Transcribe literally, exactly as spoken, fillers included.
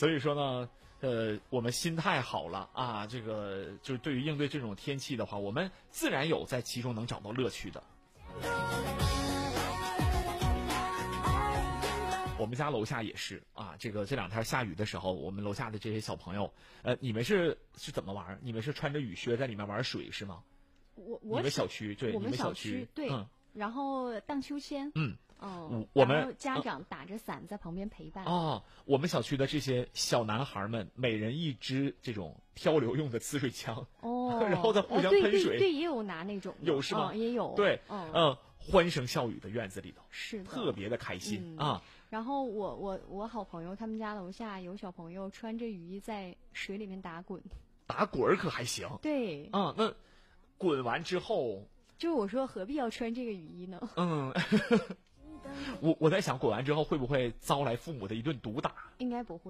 所以说呢，呃，我们心态好了啊，这个就是对于应对这种天气的话，我们自然有在其中能找到乐趣的。我们家楼下也是啊，这个这两天下雨的时候，我们楼下的这些小朋友，呃，你们是是怎么玩？你们是穿着雨靴在里面玩水是吗？ 我我你们小区对， 我们你们小区对、 嗯， 然后荡秋千， 嗯， 哦， 我们然后家长打着伞在旁边陪伴。 哦，我们小区的这些小男孩们，每人一支这种漂流用的呲水枪， 哦， 然后再互相呃、 喷水， 对对对，也有拿那种， 有是吗？ 哦、也有， 对， 嗯、 呃，欢声笑语的院子里头， 是的， 特别的开心、 嗯、 啊。 然后我我我好朋友他们家楼下有小朋友穿着雨衣在水里面打滚， 打滚儿可还行， 对， 啊，那滚完之后， 就我说何必要穿这个雨衣呢？ 嗯。我我在想，滚完之后会不会遭来父母的一顿毒打？ 应该不会。